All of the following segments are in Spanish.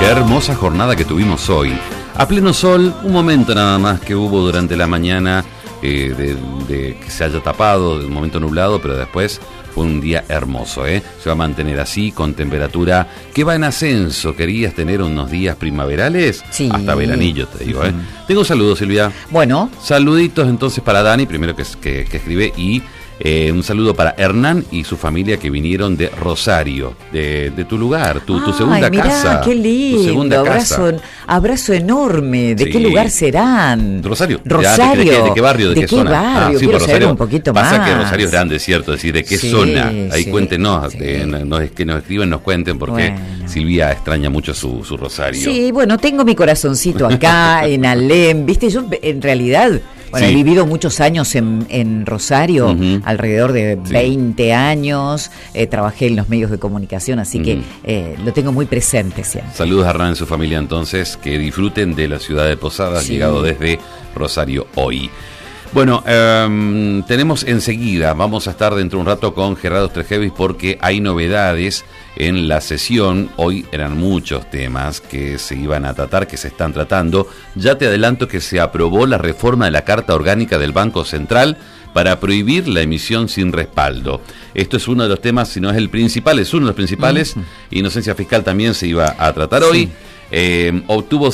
Qué hermosa jornada que tuvimos hoy. A pleno sol, un momento nada más que hubo durante la mañana de que se haya tapado, de un momento nublado, pero después fue un día hermoso, ¿eh? Se va a mantener así, con temperatura que va en ascenso. ¿Querías tener unos días primaverales? Sí. Hasta veranillo, te digo, ¿eh? Tengo un saludo, Silvia. Bueno. Saluditos entonces para Dani, primero que escribe, y un saludo para Hernán y su familia que vinieron de Rosario, de tu lugar, tu segunda mirá, casa. Qué lindo, tu segunda casa. Abrazo enorme. ¿De qué lugar serán? Rosario. Rosario. ¿De qué barrio? ¿De qué zona? Barrio? Sí, Quiero Rosario, saber un poquito pasa más. Que Rosario es grande, ¿cierto? Es decir, ¿de qué zona? Ahí cuéntenos, que nos escriben, nos cuenten, porque Silvia extraña mucho su Rosario. Sí, bueno, tengo mi corazoncito acá, en Alem, ¿viste? Yo, en realidad... Bueno, he vivido muchos años en Rosario, alrededor de 20 años, trabajé en los medios de comunicación, así que lo tengo muy presente siempre. Saludos a Hernán y su familia entonces, que disfruten de la ciudad de Posadas, llegado desde Rosario hoy. Bueno, tenemos enseguida, vamos a estar dentro de un rato con Gerardo Strejevis porque hay novedades en la sesión. Hoy eran muchos temas que se iban a tratar, que se están tratando. Ya te adelanto que se aprobó la reforma de la Carta Orgánica del Banco Central para prohibir la emisión sin respaldo. Esto es uno de los temas, si no es el principal, es uno de los principales. Inocencia fiscal también se iba a tratar hoy. Obtuvo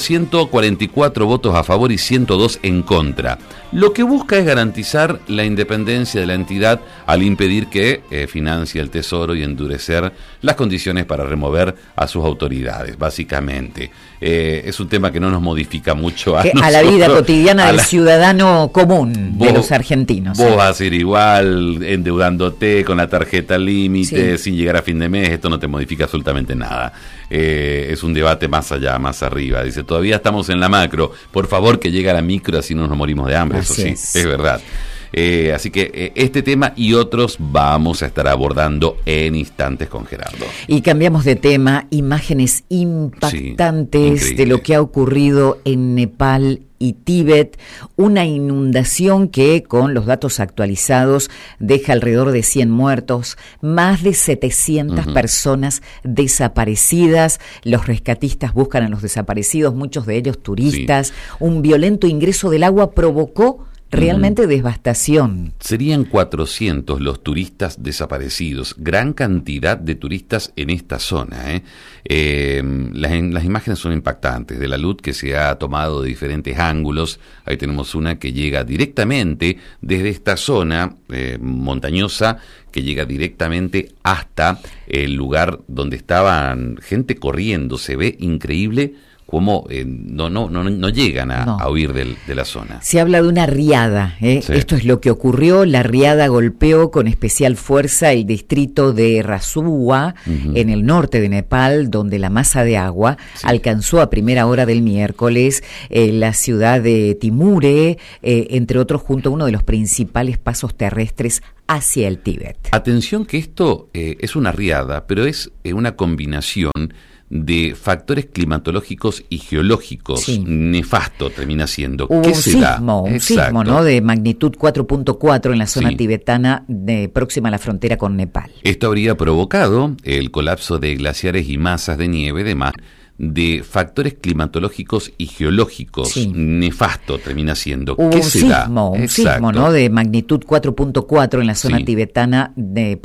144 votos a favor y 102 en contra. Lo que busca es garantizar la independencia de la entidad al impedir que financie el Tesoro y endurecer las condiciones para remover a sus autoridades, básicamente. Es un tema que no nos modifica mucho a la vida cotidiana del ciudadano común de los argentinos. Vos vas a ir igual, endeudándote con la tarjeta límite, sin llegar a fin de mes, esto no te modifica absolutamente nada. Es un debate más allá, más arriba. Dice, todavía estamos en la macro, por favor que llegue a la micro, así no nos morimos de hambre. Así eso sí, es verdad. Así que este tema y otros vamos a estar abordando en instantes con Gerardo. Y cambiamos de tema, imágenes impactantes de lo que ha ocurrido en Nepal y Tíbet, una inundación que con los datos actualizados deja alrededor de 100 muertos, más de 700 personas desaparecidas. Los rescatistas buscan a los desaparecidos, muchos de ellos turistas. Un violento ingreso del agua provocó realmente devastación. Serían 400 los turistas desaparecidos, gran cantidad de turistas en esta zona. Las imágenes son impactantes, de la luz que se ha tomado de diferentes ángulos. Ahí tenemos una que llega directamente desde esta zona montañosa, que llega directamente hasta el lugar donde estaban gente corriendo. Se ve increíble cómo no llegan a huir de la zona. Se habla de una riada, Esto es lo que ocurrió. La riada golpeó con especial fuerza el distrito de Rasuwa, en el norte de Nepal, donde la masa de agua alcanzó a primera hora del miércoles la ciudad de Timure, entre otros, junto a uno de los principales pasos terrestres hacia el Tíbet. Atención que esto es una riada, pero es una combinación de factores climatológicos y geológicos. Nefasto termina siendo. Hubo un sismo, ¿no? De magnitud 4.4 en la zona tibetana próxima a la frontera con Nepal. Esto habría provocado el colapso de glaciares y masas de nieve de factores climatológicos y geológicos. Nefasto termina siendo. Hubo un sismo, ¿no? De magnitud 4.4 en la zona tibetana